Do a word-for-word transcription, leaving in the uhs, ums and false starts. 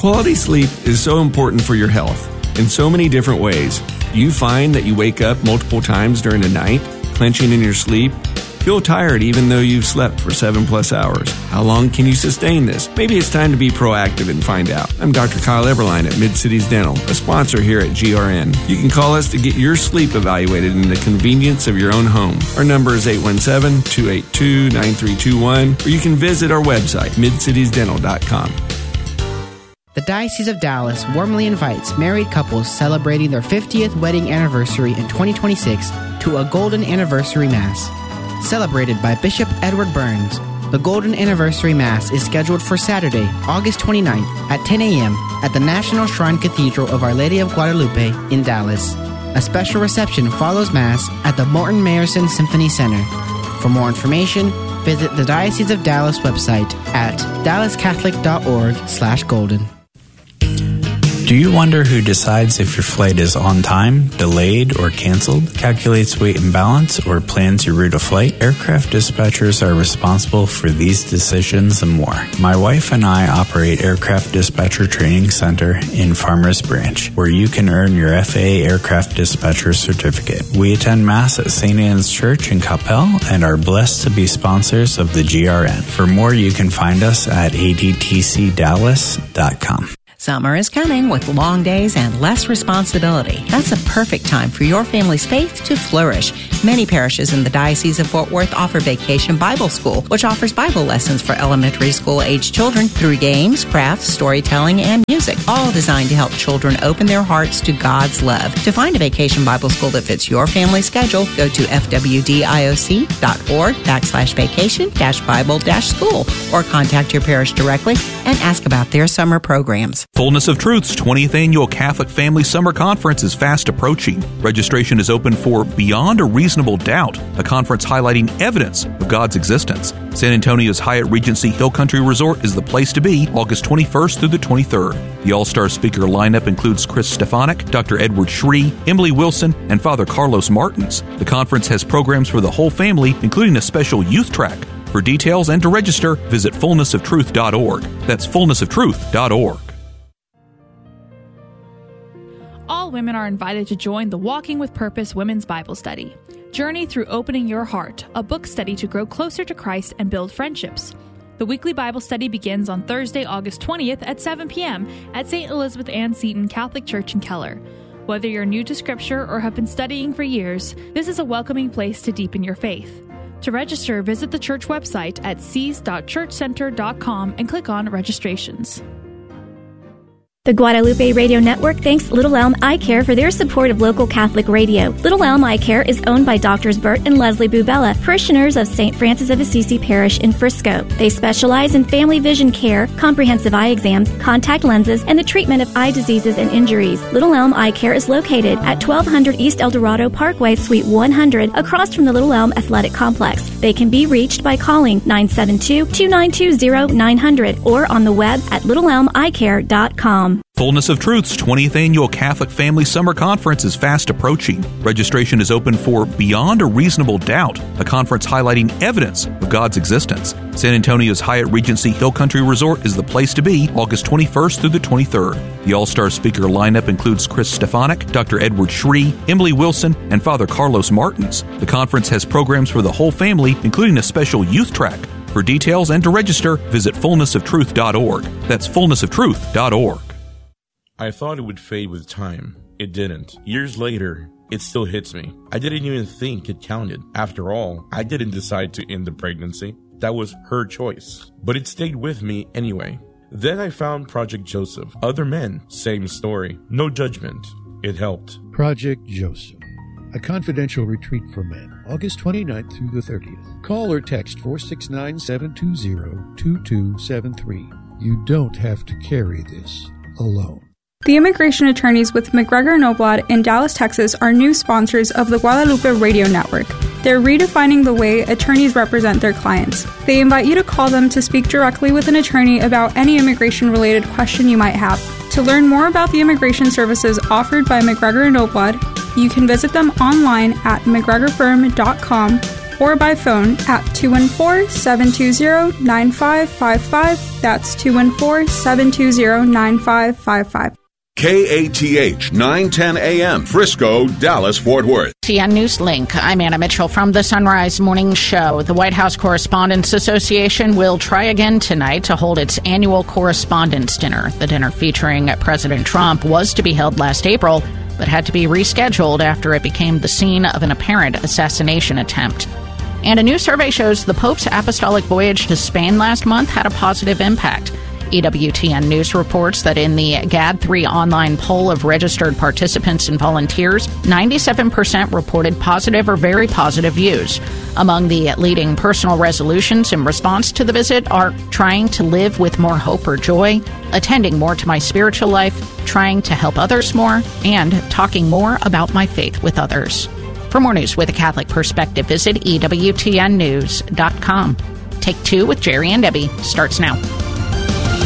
Quality sleep is so important for your health in so many different ways. Do you find that you wake up multiple times during the night, clenching in your sleep? Feel tired even though you've slept for seven plus hours. How long can you sustain this? Maybe it's time to be proactive and find out. I'm Doctor Kyle Everline at Mid-Cities Dental, a sponsor here at G R N. You can call us to get your sleep evaluated in the convenience of your own home. Our number is eight one seven, two eight two, nine three two one, or you can visit our website, mid cities dental dot com. The Diocese of Dallas warmly invites married couples celebrating their fiftieth wedding anniversary in twenty twenty-six to a Golden Anniversary Mass. Celebrated by Bishop Edward Burns, the Golden Anniversary Mass is scheduled for Saturday, August twenty-ninth at ten a.m. at the National Shrine Cathedral of Our Lady of Guadalupe in Dallas. A special reception follows Mass at the Morton Mayerson Symphony Center. For more information, visit the Diocese of Dallas website at dallas catholic dot org slash golden. Do you wonder who decides if your flight is on time, delayed, or canceled, calculates weight and balance, or plans your route of flight? Aircraft dispatchers are responsible for these decisions and more. My wife and I operate Aircraft Dispatcher Training Center in Farmers Branch, where you can earn your F A A Aircraft Dispatcher Certificate. We attend Mass at Saint Anne's Church in Coppell and are blessed to be sponsors of the G R N. For more, you can find us at a d t c dallas dot com. Summer is coming with long days and less responsibility. That's a perfect time for your family's faith to flourish. Many parishes in the Diocese of Fort Worth offer Vacation Bible School, which offers Bible lessons for elementary school-age children through games, crafts, storytelling, and music, all designed to help children open their hearts to God's love. To find a Vacation Bible School that fits your family schedule, go to f w d i o c dot org backslash vacation dash Bible dash school or contact your parish directly and ask about their summer programs. Fullness of Truth's twentieth Annual Catholic Family Summer Conference is fast approaching. Registration is open for Beyond a Reasonable Doubt, a conference highlighting evidence of God's existence. San Antonio's Hyatt Regency Hill Country Resort is the place to be August twenty-first through the twenty-third. The all-star speaker lineup includes Chris Stefanik, Doctor Edward Shree, Emily Wilson, and Father Carlos Martins. The conference has programs for the whole family, including a special youth track. For details and to register, visit fullness of truth dot org. That's fullness of truth dot org. All women are invited to join the Walking with Purpose Women's Bible Study. Journey through opening your heart, a book study to grow closer to Christ and build friendships. The weekly Bible study begins on Thursday, August twentieth at seven p.m. at Saint Elizabeth Ann Seton Catholic Church in Keller. Whether you're new to Scripture or have been studying for years, this is a welcoming place to deepen your faith. To register, visit the church website at seas dot church center dot com and click on Registrations. The Guadalupe Radio Network thanks Little Elm Eye Care for their support of local Catholic radio. Little Elm Eye Care is owned by Doctors Bert and Leslie Bubella, parishioners of Saint Francis of Assisi Parish in Frisco. They specialize in family vision care, comprehensive eye exams, contact lenses, and the treatment of eye diseases and injuries. Little Elm Eye Care is located at twelve hundred East El Dorado Parkway, Suite one hundred, across from the Little Elm Athletic Complex. They can be reached by calling nine seven two, two nine two, zero nine zero zero or on the web at little elm eye care dot com. Fullness of Truth's twentieth Annual Catholic Family Summer Conference is fast approaching. Registration is open for Beyond a Reasonable Doubt, a conference highlighting evidence of God's existence. San Antonio's Hyatt Regency Hill Country Resort is the place to be August twenty-first through the twenty-third. The all-star speaker lineup includes Chris Stefanik, Doctor Edward Shree, Emily Wilson, and Father Carlos Martins. The conference has programs for the whole family, including a special youth track. For details and to register, visit fullness of truth dot org. That's fullness of truth dot org. I thought it would fade with time. It didn't. Years later, it still hits me. I didn't even think it counted. After all, I didn't decide to end the pregnancy. That was her choice. But it stayed with me anyway. Then I found Project Joseph. Other men, same story. No judgment. It helped. Project Joseph, a confidential retreat for men, August twenty-ninth through the thirtieth. Call or text four six nine, seven two zero, two two seven three. You don't have to carry this alone. The immigration attorneys with McGregor Noblad in Dallas, Texas are new sponsors of the Guadalupe Radio Network. They're redefining the way attorneys represent their clients. They invite you to call them to speak directly with an attorney about any immigration-related question you might have. To learn more about the immigration services offered by McGregor Noblad, you can visit them online at mcgregor firm dot com or by phone at two one four, seven two zero, nine five five five. That's two one four, seven two zero, nine five five five. K A T H nine ten A M, Frisco, Dallas, Fort Worth. T N News Link. I'm Anna Mitchell from the Sunrise Morning Show. The White House Correspondents Association will try again tonight to hold its annual Correspondents' Dinner. The dinner featuring President Trump was to be held last April, but had to be rescheduled after it became the scene of an apparent assassination attempt. And a new survey shows the Pope's apostolic voyage to Spain last month had a positive impact. E W T N News reports that in the G A D three online poll of registered participants and volunteers, ninety-seven percent reported positive or very positive views. Among the leading personal resolutions in response to the visit are trying to live with more hope or joy, attending more to my spiritual life, trying to help others more, and talking more about my faith with others. For more news with a Catholic perspective, visit E W T N news dot com. Take Two with Jerry and Debbie starts now.